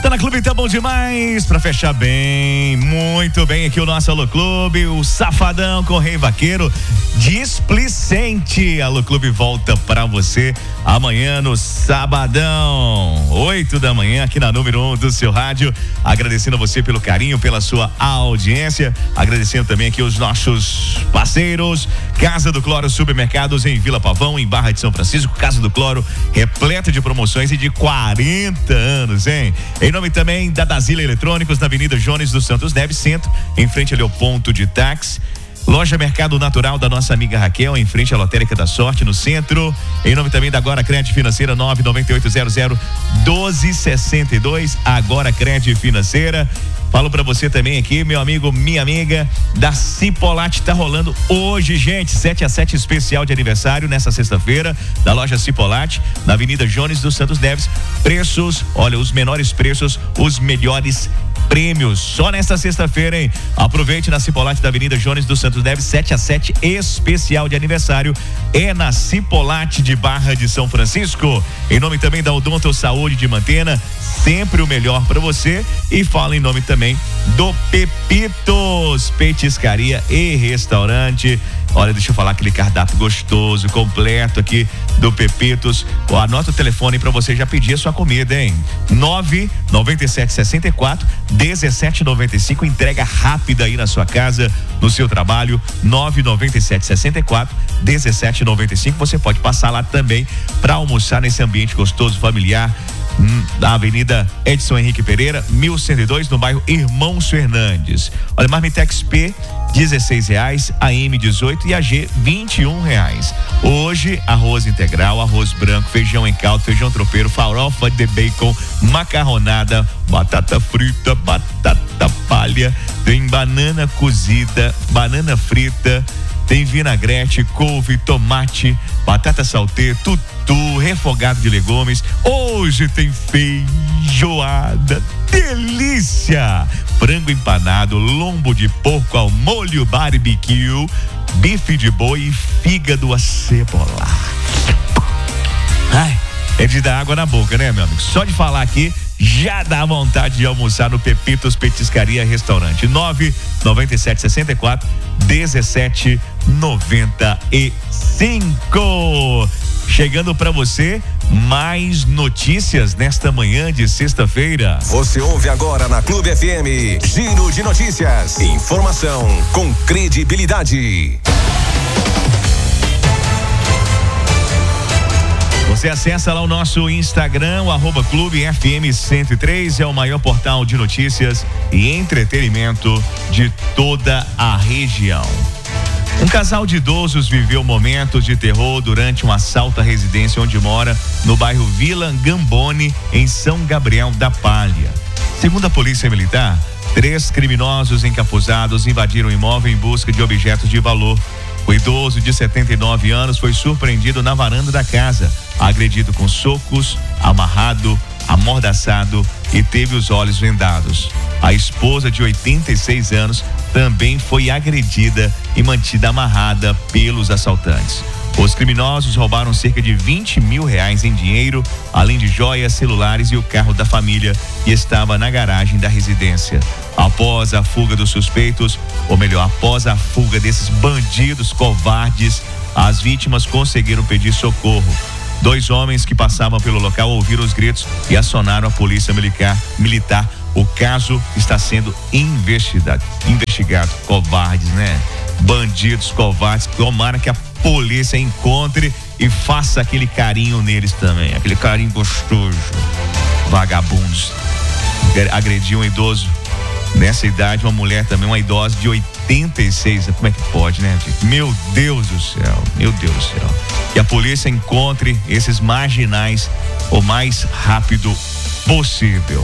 volta na Clube, tá bom demais pra fechar bem, muito bem aqui o nosso Alô Clube, o Safadão com o Rei Vaqueiro, displicente. Alô Clube volta pra você amanhã no sabadão, 8 da manhã aqui na número 1 do seu rádio, agradecendo a você pelo carinho, pela sua audiência, agradecendo também aqui os nossos parceiros, Casa do Cloro Supermercados em Vila Pavão, em Barra de São Francisco, Casa do Cloro, repleta de promoções e de 40 anos, hein? Em nome também da Dasila Eletrônicos, na Avenida Jones dos Santos Neves, centro, em frente ali ao ponto de táxi. Loja Mercado Natural da nossa amiga Raquel, em frente à Lotérica da Sorte, no centro. Em nome também da Agora Crédito Financeira, 99800-1262. Agora Crédito Financeira. Falo pra você também aqui, meu amigo, minha amiga, da Cipolate, tá rolando hoje, gente, 7x7 especial de aniversário nessa sexta-feira, da loja Cipolate, na Avenida Jones dos Santos Neves. Preços, olha, os menores preços, os melhores prêmios, só nesta sexta-feira, hein? Aproveite na Cipolate da Avenida Jones dos Santos Neves, 7x7 especial de aniversário, é na Cipolate de Barra de São Francisco. Em nome também da Odonto Saúde de Mantena, sempre o melhor pra você. E fala em nome também do Pepitos Petiscaria e Restaurante. Olha, deixa eu falar aquele cardápio gostoso, completo aqui do Pepitos. Anota o telefone pra você já pedir a sua comida, hein? 99764-1795, entrega rápida aí na sua casa, no seu trabalho, 99764-1795. Você pode passar lá também pra almoçar nesse ambiente gostoso, familiar, da Avenida Edson Henrique Pereira, 1102, no bairro Irmãos Fernandes. Olha, Marmitex P, R$16, AM 18 e AG R$21. Hoje, arroz integral, arroz branco, feijão em caldo, feijão tropeiro, farofa de bacon, macarronada, batata frita, batata palha, tem banana cozida, banana frita, tem vinagrete, couve, tomate, batata saltê, tutu, refogado de legumes. Hoje tem feijoada, delícia! Frango empanado, lombo de porco ao molho barbecue, bife de boi e fígado acebolado. Ai, é de dar água na boca, né, meu amigo? Só de falar aqui já dá vontade de almoçar no Pepitos Petiscaria Restaurante. 99764-1795. Chegando pra você mais notícias nesta manhã de sexta-feira. Você ouve agora na Clube FM Giro de Notícias, informação com credibilidade. Você acessa lá o nosso Instagram, o @Clube FM 103, é o maior portal de notícias e entretenimento de toda a região. Um casal de idosos viveu momentos de terror durante um assalto à residência onde mora, no bairro Vila Gamboni, em São Gabriel da Palha. Segundo a Polícia Militar, 3 criminosos encapuzados invadiram o imóvel em busca de objetos de valor. O idoso de 79 anos foi surpreendido na varanda da casa, agredido com socos, amarrado, amordaçado e teve os olhos vendados. A esposa de 86 anos também foi agredida e mantida amarrada pelos assaltantes. Os criminosos roubaram cerca de R$20 mil em dinheiro, além de joias, celulares e o carro da família, que estava na garagem da residência. Após a fuga dos suspeitos, ou melhor, após a fuga desses bandidos covardes, as vítimas conseguiram pedir socorro. 2 homens que passavam pelo local ouviram os gritos e acionaram a polícia militar. O caso está sendo investigado. Covardes, né? Bandidos covardes. Tomara que a polícia encontre e faça aquele carinho neles também. Aquele carinho gostoso. Vagabundos. Agrediu um idoso. Nessa idade, uma mulher também, uma idosa de 86. Como é que pode, né? Meu Deus do céu. Meu Deus do céu. Que a polícia encontre esses marginais o mais rápido possível.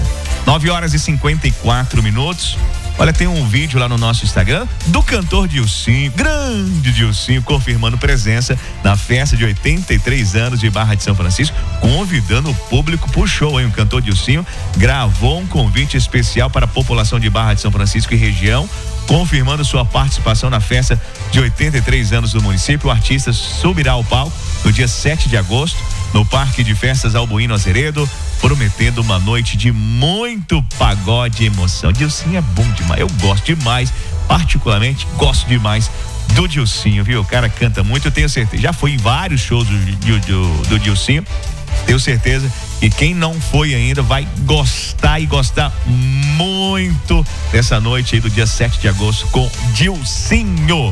9h54. Olha, tem um vídeo lá no nosso Instagram do cantor Dilcinho, grande Dilcinho, confirmando presença na festa de 83 anos de Barra de São Francisco, convidando o público pro show, hein? O cantor Dilcinho gravou um convite especial para a população de Barra de São Francisco e região, confirmando sua participação na festa de 83 anos do município. O artista subirá ao palco no dia 7 de agosto no Parque de Festas Albuíno Azeredo, prometendo uma noite de muito pagode e emoção. Dilcinho é bom demais, eu gosto demais, particularmente gosto demais do Dilcinho, viu? O cara canta muito, eu tenho certeza, já fui em vários shows do Dilcinho, tenho certeza que quem não foi ainda vai gostar e gostar muito dessa noite aí do dia 7 de agosto com Dilcinho.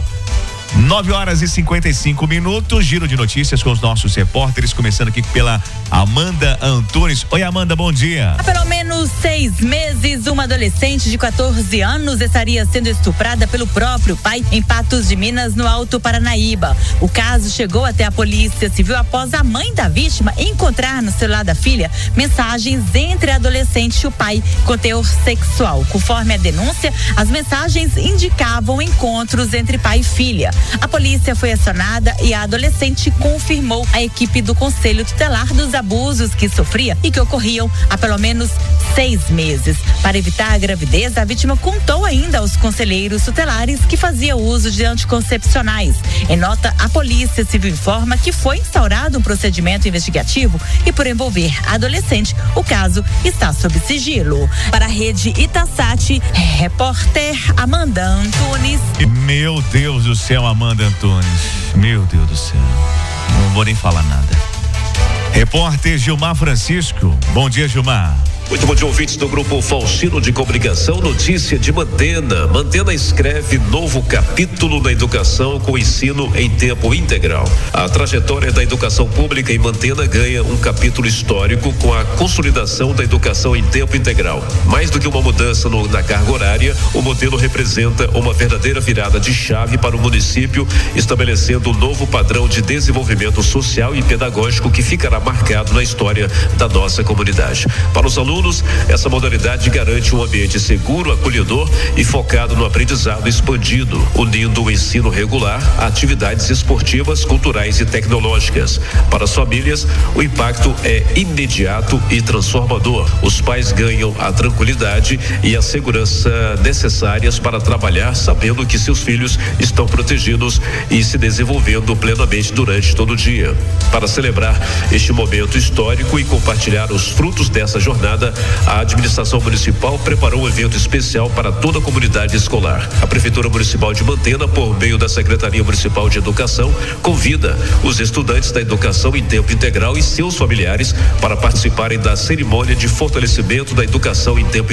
9h55, giro de notícias com os nossos repórteres, começando aqui pela Amanda Antunes. Oi, Amanda, bom dia. Há pelo menos 6 meses, uma adolescente de 14 anos estaria sendo estuprada pelo próprio pai em Patos de Minas, no Alto Paranaíba. O caso chegou até a Polícia Civil após a mãe da vítima encontrar no celular da filha mensagens entre a adolescente e o pai com teor sexual. Conforme a denúncia, as mensagens indicavam encontros entre pai e filha. A polícia foi acionada e a adolescente confirmou à equipe do Conselho Tutelar dos abusos que sofria e que ocorriam há pelo menos 6 meses. Para evitar a gravidez, a vítima contou ainda aos conselheiros tutelares que fazia uso de anticoncepcionais. Em nota, a Polícia Civil informa que foi instaurado um procedimento investigativo e, por envolver a adolescente, o caso está sob sigilo. Para a Rede Itasat, repórter Amanda Antunes. Meu Deus do céu, Amanda Antunes. Meu Deus do céu. Não vou nem falar nada. Repórter Gilmar Francisco. Bom dia, Gilmar. Muito bom dia, ouvintes do Grupo Faustino de Comunicação. Notícia de Mantena. Mantena escreve novo capítulo na educação com ensino em tempo integral. A trajetória da educação pública em Mantena ganha um capítulo histórico com a consolidação da educação em tempo integral. Mais do que uma mudança na carga horária, o modelo representa uma verdadeira virada de chave para o município, estabelecendo um novo padrão de desenvolvimento social e pedagógico que ficará marcado na história da nossa comunidade. Para os alunos, essa modalidade garante um ambiente seguro, acolhedor e focado no aprendizado expandido, unindo o ensino regular a atividades esportivas, culturais e tecnológicas. Para as famílias, o impacto é imediato e transformador. Os pais ganham a tranquilidade e a segurança necessárias para trabalhar, sabendo que seus filhos estão protegidos e se desenvolvendo plenamente durante todo o dia. Para celebrar este momento histórico e compartilhar os frutos dessa jornada, a administração municipal preparou um evento especial para toda a comunidade escolar. A Prefeitura Municipal de Mantena, por meio da Secretaria Municipal de Educação, convida os estudantes da educação em tempo integral e seus familiares para participarem da cerimônia de fortalecimento da educação em tempo